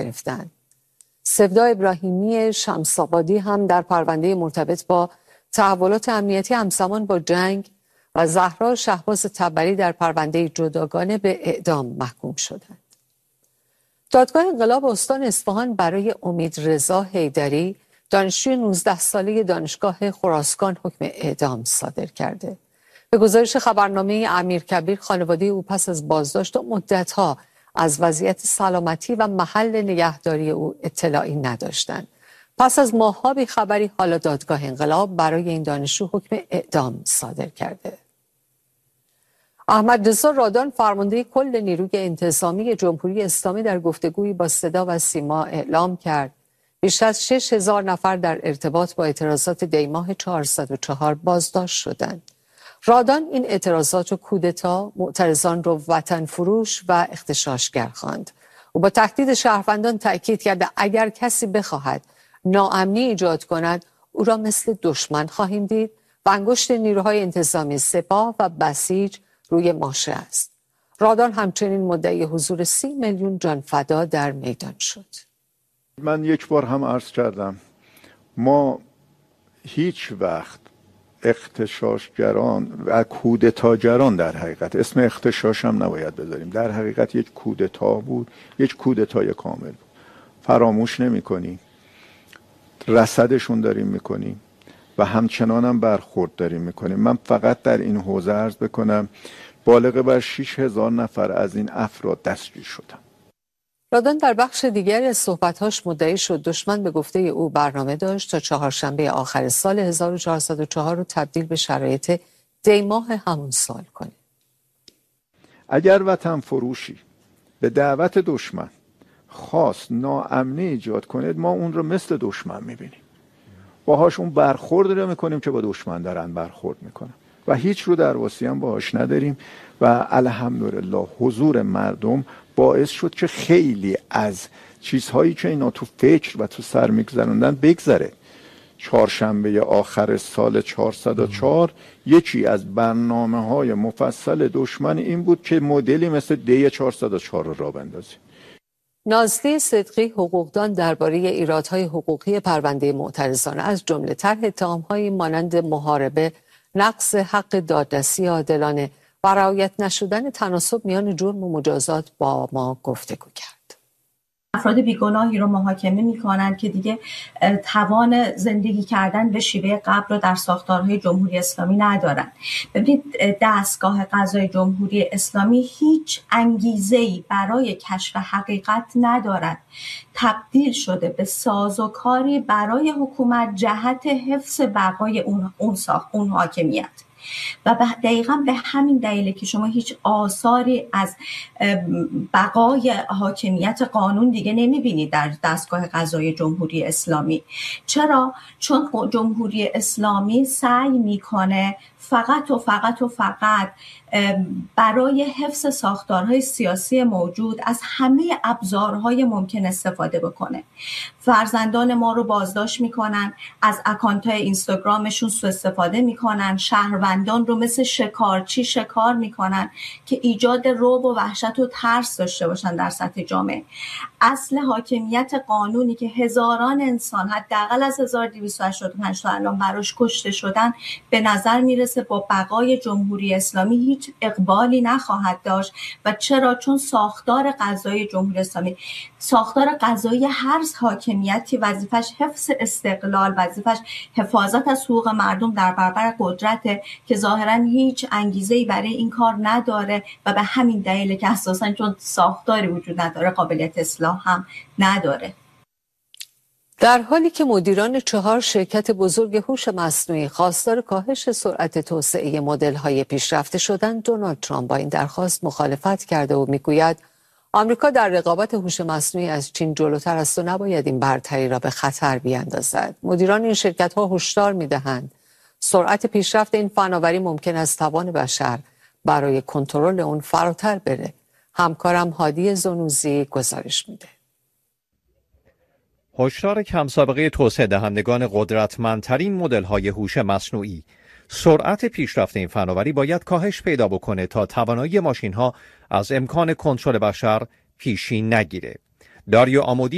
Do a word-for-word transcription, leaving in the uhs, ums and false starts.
گرفتند. سودا ابراهیمی شمس‌آبادی هم در پرونده مرتبط با تحولات امنیتی همزمان با جنگ و زهرا شهباز تبری در پرونده جداگانه به اعدام محکوم شدند. دادگاه انقلاب استان اصفهان برای امیدرضا حیدری دانشجوی نوزده ساله دانشگاه خراسان حکم اعدام صادر کرده. به گزارش خبرنامه امیرکبیر خانواده او پس از بازداشت مدت‌ها از وضعیت سلامتی و محل نگهداری او اطلاعی نداشتند. پس از ماه‌ها بی‌خبری حالا دادگاه انقلاب برای این دانشجو حکم اعدام صادر کرده. احمد رضا رادان فرمانده کل نیروی انتظامی جمهوری اسلامی در گفتگویی با صدا و سیما اعلام کرد بیش از شش هزار نفر در ارتباط با اعتراضات دیماه چهارصد و چهار بازداشت شدند. رادان این اعتراضات رو کودتا، معترضان رو وطن فروش و اغتشاشگر خواند. او با تهدید شهروندان تأکید کرده اگر کسی بخواهد ناامنی ایجاد کند او را مثل دشمن خواهیم دید و انگشت نیروهای انتظامی سپاه و بسیج روی ماشه است. رادان همچنین مدعی حضور سی میلیون جان فدا در میدان شد. من یک بار هم عرض کردم ما هیچ وقت اغتشاشگران و کودتاگران، در حقیقت اسم اغتشاش هم نباید بذاریم، در حقیقت یک کودتا بود، یک کودتای کامل بود، فراموش نمی کنیم، رصدشون داریم میکنیم و همچنان هم برخورد داریم میکنیم. من فقط در این حوزه عرض بکنم بالغ بر شش هزار نفر از این افراد دستگیر شدن. رادان در بخش دیگری از صحبت‌هاش مدعی شد دشمن به گفته او برنامه داشت تا چهارشنبه آخر سال هزار و چهارصد و چهار رو تبدیل به شرایط دیماه همون سال کنه. اگر وطن فروشی به دعوت دشمن خواست ناامنی ایجاد کنید ما اون رو مثل دشمن میبینیم، باهاش اون برخورد رو میکنیم که با دشمن دارن برخورد میکنن و هیچ رو درواسی هم باهاش نداریم و الحمدلله حضور مردم باعث شد که خیلی از چیزهایی که اینا تو فکر و تو سر میگذروندن بگذره. چهارشنبه آخر سال چهارصد و چهار یکی از برنامه های مفصل دشمن این بود که مدلی مثل دی چهارصد و چهار رو راه بندازه. نازلی صدقی حقوقدان درباره ایرادهای حقوقی پرونده معترضان از جمله طرح اتهام‌هایی مانند محاربه، نقض حق دادرسی عادلانه و رعایت نشدن تناسب میان جرم و مجازات با ما گفتگو کرد. افراد بیگناهی رو محاکمه می‌کنند که دیگه توان زندگی کردن به شیوه قبل رو در ساختارهای جمهوری اسلامی ندارن. ببینید دستگاه قضای جمهوری اسلامی هیچ انگیزه‌ای برای کشف حقیقت ندارد. تبدیل شده به سازوکاری برای حکومت جهت حفظ بقای اون اون ساخت اون حاکمیت. و دقیقا به همین دلیله که شما هیچ آثاری از بقای حاکمیت قانون دیگه نمیبینید در دستگاه قضای جمهوری اسلامی. چرا؟ چون جمهوری اسلامی سعی میکنه فقط و فقط و فقط برای حفظ ساختارهای سیاسی موجود از همه ابزارهای ممکن استفاده بکنه. فرزندان ما رو بازداشت میکنن، از اکانت‌های اینستاگرامشون سوء استفاده میکنن، شهروندان رو مثل شکارچی شکار میکنن که ایجاد رعب و وحشت و ترس داشته باشن در سطح جامعه. اصل حاکمیت قانونی که هزاران انسان حداقل از هزار و دویست و هشتاد و پنج تا الان براش کشته شدن به نظر میرسه با بقای جمهوری اسلامی هیچ اقبالی نخواهد داشت. و چرا؟ چون ساختار قضایی جمهوری اسلامی، ساختار قضایی هر حاکمیتی وظیفش حفظ استقلال، وظیفش حفاظت از حقوق مردم در برابر قدرت که ظاهرا هیچ انگیزه‌ای برای این کار نداره و به همین دلیل که اساساً چون ساختاری وجود نداره قابلیت اصلاح هم نداره. در حالی که مدیران چهار شرکت بزرگ هوش مصنوعی خواستار کاهش سرعت توسعه مدل‌های پیشرفته شدند، دونالد ترامپ با این درخواست مخالفت کرده و میگوید آمریکا در رقابت هوش مصنوعی از چین جلوتر است و نباید این برتری را به خطر بیاندازد. مدیران این شرکت‌ها هشدار می‌دهند سرعت پیشرفت این فناوری ممکن است توان بشر برای کنترل اون فراتر بره. همکارم هادی زنوزی گزارش میده. هشدار کم سابقه توسعه دهندگان قدرتمندترین مدل‌های هوش مصنوعی. سرعت پیشرفت این فناوری باید کاهش پیدا بکنه تا توانایی ماشین‌ها از امکان کنترل بشر پیشی نگیره. داریو آمودی